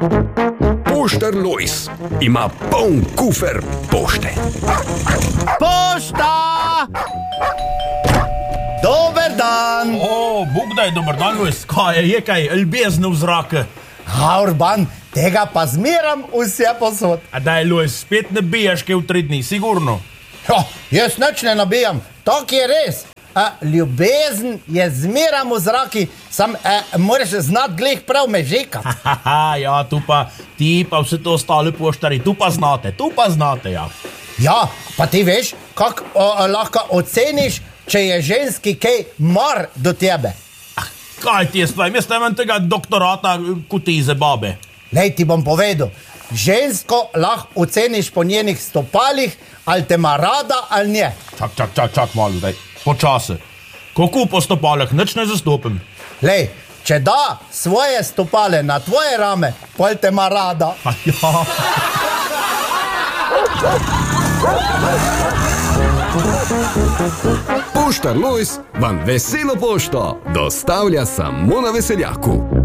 Poštar Lojz ima poln kufer pošte. Pošta! Dober dan! Bog daj, dober dan, Lojz. Kaj je kaj, ljubezne v zrake? Urban, tega pa zmeram vse posod. A daj, Lojz, spet ne bijaš kaj v 3 dni, sigurno? Jaz nič ne nabijam, tak je res. Ljubezen je zmeram v zraki, sam moraš znati glih prav mežika. Ja, ti pa vse to ostale poštari, tu pa znate, ja. Ja, pa ti veš, kako lahko oceniš, če je ženski kaj mar do tebe. Kaj ti je spravim, jaz nemam tega doktorata kutize babe. Lej, ti bom povedal, žensko lahko oceniš po njenih stopalih, ali te ima rada ali nje. Čak malo, daj, počase. Kako po stopalih, nič ne zastopim. Lej, če da svoje stopale na tvoje rame, pol te ima rada. Ja. Poštar Lojz vam veselo pošto dostavlja samo na Veseljaku.